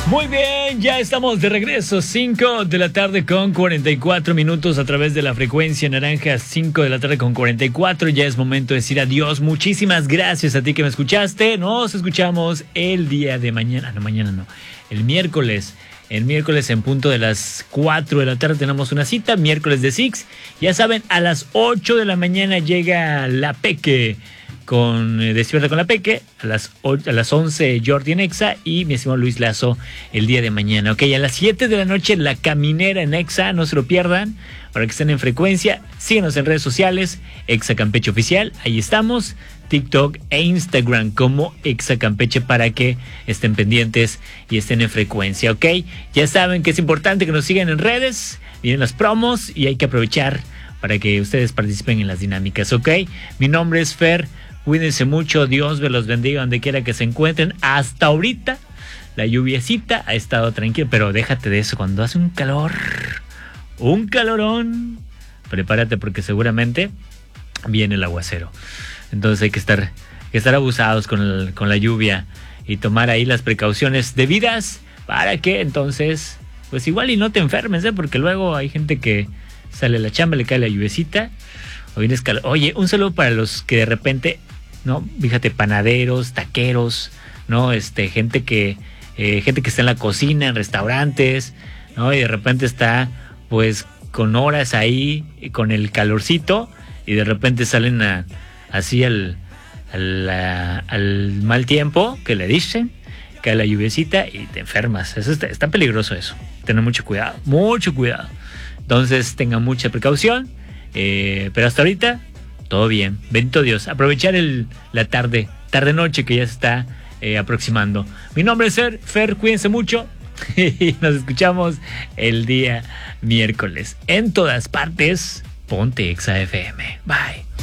Muy bien, ya estamos de regreso, 5 de la tarde con 44 minutos a través de la frecuencia naranja, 5 de la tarde con 44, ya es momento de decir adiós. Muchísimas gracias a ti que me escuchaste, nos escuchamos el día de mañana, el miércoles en punto de las 4 de la tarde tenemos una cita, miércoles de Six, ya saben, a las 8 de la mañana llega La Peque, con Despierta con La Peque, a las 11 Jordi en Exa y mi estimado Luis Lazo el día de mañana. Ok, a las 7 de la noche La Caminera en Exa, no se lo pierdan, para que estén en frecuencia. Síguenos en redes sociales, Exa Campeche Oficial, ahí estamos, TikTok e Instagram como Exa Campeche, para que estén pendientes y estén en frecuencia, ok. Ya saben que es importante que nos sigan en redes, vienen las promos y hay que aprovechar para que ustedes participen en las dinámicas, ok. Mi nombre es Fer. Cuídense mucho, Dios me los bendiga donde quiera que se encuentren. Hasta ahorita, la lluviecita ha estado tranquila, pero déjate de eso, cuando hace un calorón, prepárate porque seguramente viene el aguacero. Entonces hay que estar abusados con la lluvia y tomar ahí las precauciones debidas para que entonces, pues igual y no te enfermes, porque luego hay gente que sale a la chamba, le cae la lluviecita. Oye, un saludo para los que de repente, ¿no? Fíjate, panaderos, taqueros, ¿no? Gente que está en la cocina, en restaurantes, ¿no? Y de repente está, pues, con horas ahí, con el calorcito, y de repente salen así al mal tiempo que le dicen, cae la lluviecita y te enfermas. Eso está peligroso eso. Tener mucho cuidado. Entonces, tengan mucha precaución. Pero hasta ahorita, todo bien. Bendito Dios. Aprovechar la tarde-noche que ya se está aproximando. Mi nombre es Fer, cuídense mucho. Y nos escuchamos el día miércoles. En todas partes, ponte Exa FM. Bye.